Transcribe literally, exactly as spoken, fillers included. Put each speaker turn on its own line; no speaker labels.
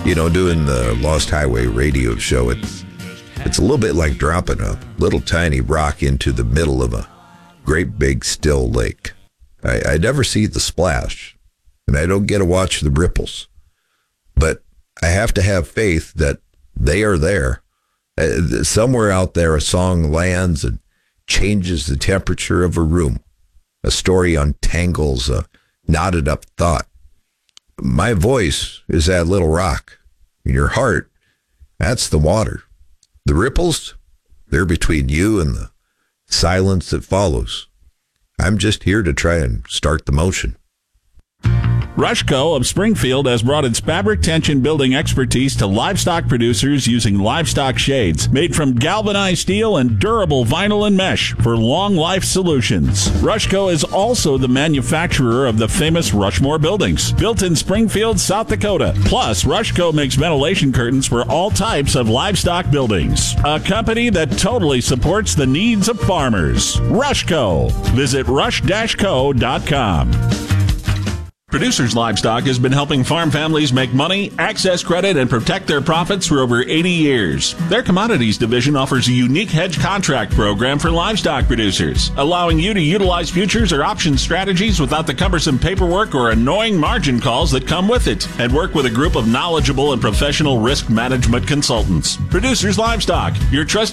You know, doing the Lost Highway radio show, it's, it's a little bit like dropping a little tiny rock into the middle of a great big still lake. I, I never see the splash, and I don't get to watch the ripples. But I have to have faith that they are there. Uh, somewhere out there, a song lands and changes the temperature of a room. A story untangles a knotted up thought. My voice is that little rock. Your heart, that's the water. The ripples, they're between you and the silence that follows. I'm just here to try and start the motion.
Rushco of Springfield has brought its fabric tension building expertise to livestock producers using livestock shades made from galvanized steel and durable vinyl and mesh for long life solutions. Rushco is also the manufacturer of the famous Rushmore buildings, built in Springfield, South Dakota. Plus, Rushco makes ventilation curtains for all types of livestock buildings. A company that totally supports the needs of farmers. Rushco. Visit rush dash co dot com. Producers Livestock has been helping farm families make money, access credit, and protect their profits for over eighty years. Their commodities division offers a unique hedge contract program for livestock producers, allowing you to utilize futures or option strategies without the cumbersome paperwork or annoying margin calls that come with it, and work with a group of knowledgeable and professional risk management consultants. Producers Livestock, your trusted